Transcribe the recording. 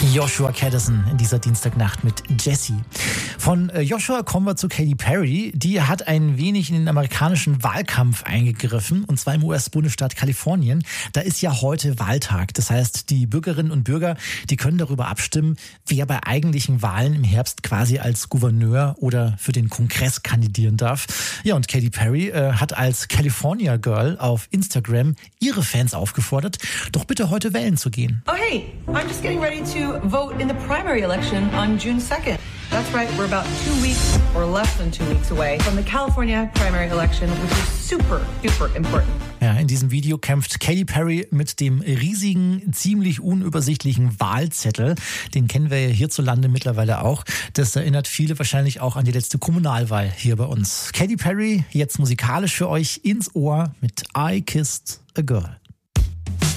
Joshua Caddison in dieser Dienstagnacht mit Jessie. Von Joshua kommen wir zu Katy Perry. Die hat ein wenig in den amerikanischen Wahlkampf eingegriffen, und zwar im US-Bundesstaat Kalifornien. Da ist ja heute Wahltag. Das heißt, die Bürgerinnen und Bürger, die können darüber abstimmen, wer bei eigentlichen Wahlen im Herbst quasi als Gouverneur oder für den Kongress kandidieren darf. Ja, und Katy Perry hat als California Girl auf Instagram ihre Fans aufgefordert, doch bitte heute wählen zu gehen. Oh hey, I'm just getting ready to vote in the primary election on June 2nd. That's right, we're about 2 weeks or less than 2 weeks away from the California primary election, which is super, super important. Ja, in diesem Video kämpft Katy Perry mit dem riesigen, ziemlich unübersichtlichen Wahlzettel. Den kennen wir ja hierzulande mittlerweile auch. Das erinnert viele wahrscheinlich auch an die letzte Kommunalwahl hier bei uns. Katy Perry, jetzt musikalisch für euch ins Ohr mit I Kissed a Girl.